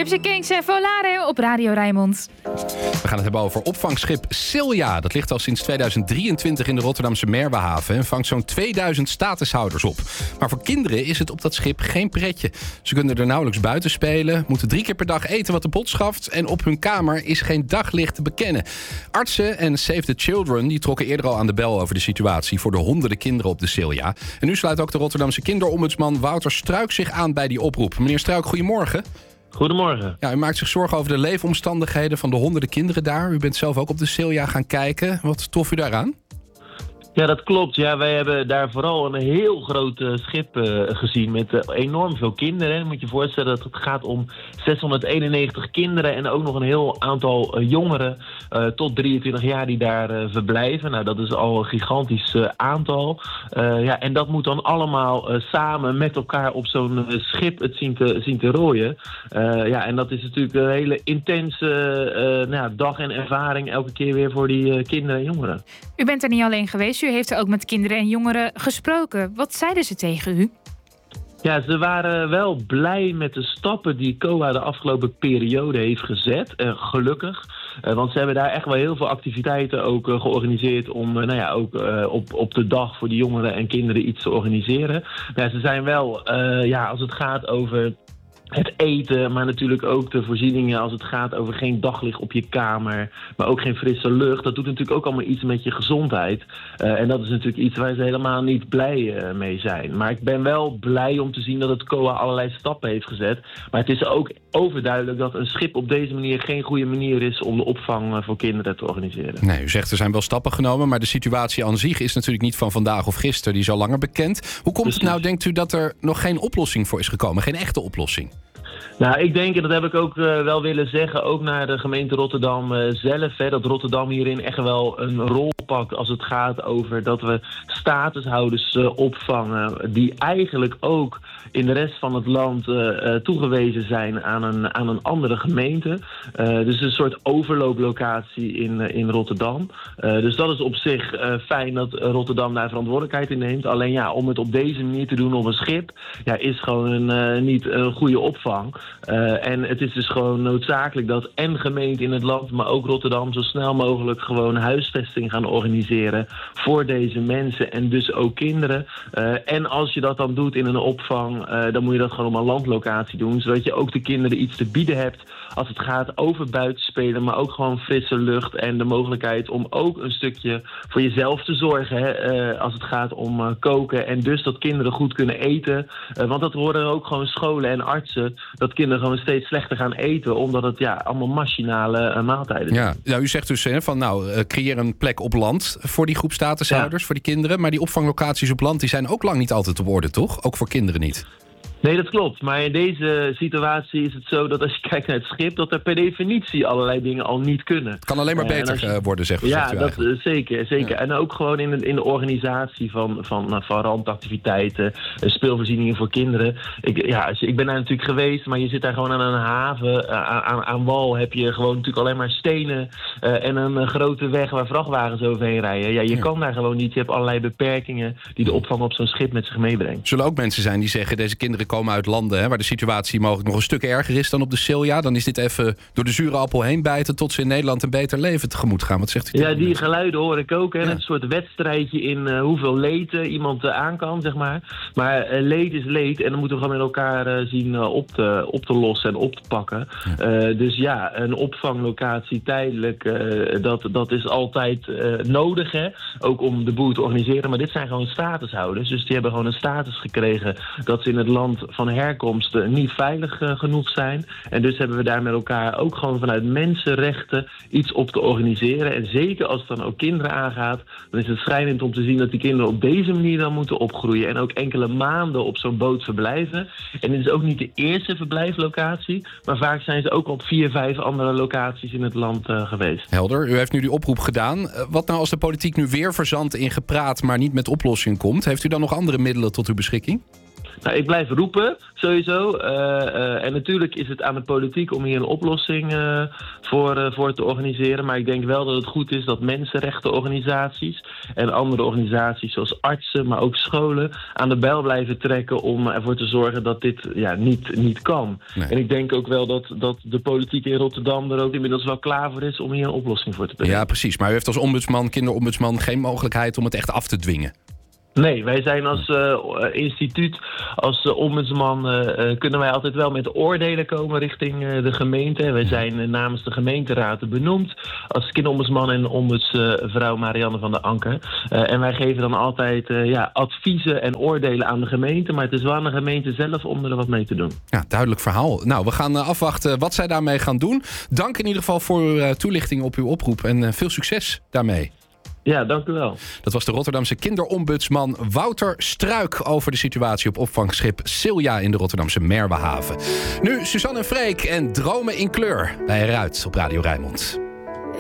Gypsy Kings en Volare op Radio Rijnmond. We gaan het hebben over opvangschip Silja. Dat ligt al sinds 2023 in de Rotterdamse Merwehaven en vangt zo'n 2000 statushouders op. Maar voor kinderen is het op dat schip geen pretje. Ze kunnen er nauwelijks buiten spelen, moeten 3 keer per dag eten wat de pot schaft en op hun kamer is geen daglicht te bekennen. Artsen en Save the Children die trokken eerder al aan de bel over de situatie voor de honderden kinderen op de Silja. En nu sluit ook de Rotterdamse kinderombudsman Wouter Struik zich aan bij die oproep. Meneer Struik, goedemorgen. Goedemorgen. Ja, u maakt zich zorgen over de leefomstandigheden van de honderden kinderen daar. U bent zelf ook op de Silja gaan kijken. Wat trof u daaraan? Ja, dat klopt. Ja, wij hebben daar vooral een heel groot schip gezien met enorm veel kinderen. Je moet je voorstellen dat het gaat om 691 kinderen en ook nog een heel aantal jongeren tot 23 jaar die daar verblijven. Nou, dat is al een gigantisch aantal. En dat moet dan allemaal samen met elkaar op zo'n schip het zien te rooien. En dat is natuurlijk een hele intense dag en ervaring elke keer weer voor die kinderen en jongeren. U bent er niet alleen geweest, u heeft er ook met kinderen en jongeren gesproken. Wat zeiden ze tegen u? Ja, ze waren wel blij met de stappen die COA de afgelopen periode heeft gezet. Gelukkig. Want ze hebben daar echt wel heel veel activiteiten ook georganiseerd om op de dag voor die jongeren en kinderen iets te organiseren. Ja, ze zijn wel, als het gaat over het eten, maar natuurlijk ook de voorzieningen als het gaat over geen daglicht op je kamer, maar ook geen frisse lucht. Dat doet natuurlijk ook allemaal iets met je gezondheid. En dat is natuurlijk iets waar ze helemaal niet blij mee zijn. Maar ik ben wel blij om te zien dat het COA allerlei stappen heeft gezet. Maar het is ook overduidelijk dat een schip op deze manier geen goede manier is om de opvang voor kinderen te organiseren. Nee, u zegt er zijn wel stappen genomen, maar de situatie aan zich is natuurlijk niet van vandaag of gisteren. Die is al langer bekend. Hoe komt het nou, denkt u, dat er nog geen oplossing voor is gekomen? Geen echte oplossing? Nou, ik denk, en dat heb ik ook wel willen zeggen, ook naar de gemeente Rotterdam zelf, dat Rotterdam hierin echt wel een rol pakt als het gaat over dat we statushouders opvangen die eigenlijk ook in de rest van het land toegewezen zijn aan een andere gemeente. Dus een soort overlooplocatie in Rotterdam. Dus dat is op zich fijn dat Rotterdam daar verantwoordelijkheid in neemt. Alleen ja, om het op deze manier te doen op een schip, is gewoon niet een goede opvang. En het is dus gewoon noodzakelijk dat en gemeenten in het land, maar ook Rotterdam zo snel mogelijk gewoon huisvesting gaan organiseren voor deze mensen en dus ook kinderen. En als je dat dan doet in een opvang, dan moet je dat gewoon op een landlocatie doen, zodat je ook de kinderen iets te bieden hebt als het gaat over buitenspelen, maar ook gewoon frisse lucht en de mogelijkheid om ook een stukje voor jezelf te zorgen als het gaat om koken en dus dat kinderen goed kunnen eten. Want dat horen ook gewoon scholen en artsen, dat kinderen gewoon steeds slechter gaan eten, omdat het allemaal machinale maaltijden zijn. Ja, u zegt dus creëer een plek op land voor die groep statushouders, voor die kinderen, maar die opvanglocaties op land die zijn ook lang niet altijd op orde, toch? Ook voor kinderen niet. Nee, dat klopt. Maar in deze situatie is het zo dat als je kijkt naar het schip, dat er per definitie allerlei dingen al niet kunnen. Het kan alleen maar beter worden, zegt u. Ja, dat zeker. Ja. En ook gewoon in de organisatie van randactiviteiten, speelvoorzieningen voor kinderen. Ik ben daar natuurlijk geweest, maar je zit daar gewoon aan een haven, aan wal heb je gewoon natuurlijk alleen maar stenen en een grote weg waar vrachtwagens overheen rijden. Ja, je kan daar gewoon niet. Je hebt allerlei beperkingen die de opvang op zo'n schip met zich meebrengt. Zullen ook mensen zijn die zeggen, deze kinderen komen uit landen waar de situatie mogelijk nog een stuk erger is dan op de Silja. Dan is dit even door de zure appel heen bijten tot ze in Nederland een beter leven tegemoet gaan. Wat zegt u? Ja, die geluiden hoor ik ook. Een soort wedstrijdje in hoeveel leed iemand aan kan, zeg maar. Maar leed is leed en dan moeten we gewoon met elkaar zien op te lossen en op te pakken. Dus een opvanglocatie tijdelijk, dat is altijd nodig, hè? Ook om de boel te organiseren. Maar dit zijn gewoon statushouders. Dus die hebben gewoon een status gekregen dat ze in het land van herkomst niet veilig genoeg zijn. En dus hebben we daar met elkaar ook gewoon vanuit mensenrechten iets op te organiseren. En zeker als het dan ook kinderen aangaat, dan is het schrijnend om te zien dat die kinderen op deze manier dan moeten opgroeien. En ook enkele maanden op zo'n boot verblijven. En dit is ook niet de eerste verblijflocatie, maar vaak zijn ze ook op 4, 5 andere locaties in het land geweest. Helder, u heeft nu die oproep gedaan. Wat nou als de politiek nu weer verzandt in gepraat, maar niet met oplossing komt? Heeft u dan nog andere middelen tot uw beschikking? Nou, ik blijf roepen, sowieso. En natuurlijk is het aan de politiek om hier een oplossing voor te organiseren. Maar ik denk wel dat het goed is dat mensenrechtenorganisaties en andere organisaties zoals artsen, maar ook scholen, aan de bel blijven trekken om ervoor te zorgen dat dit niet kan. Nee. En ik denk ook wel dat de politiek in Rotterdam er ook inmiddels wel klaar voor is om hier een oplossing voor te brengen. Ja, precies. Maar u heeft als ombudsman, kinderombudsman, geen mogelijkheid om het echt af te dwingen. Nee, wij zijn als instituut, als ombudsman, kunnen wij altijd wel met oordelen komen richting de gemeente. Wij zijn namens de gemeenteraad benoemd als kinderombudsman en ombudsvrouw Marianne van der Anker. En wij geven dan altijd adviezen en oordelen aan de gemeente. Maar het is wel aan de gemeente zelf om er wat mee te doen. Ja, duidelijk verhaal. Nou, we gaan afwachten wat zij daarmee gaan doen. Dank in ieder geval voor uw toelichting op uw oproep en veel succes daarmee. Ja, dank u wel. Dat was de Rotterdamse kinderombudsman Wouter Struik over de situatie op opvangschip Silja in de Rotterdamse Merwehaven. Nu Suzanne en Freek en Dromen in kleur bij Eruit op Radio Rijnmond.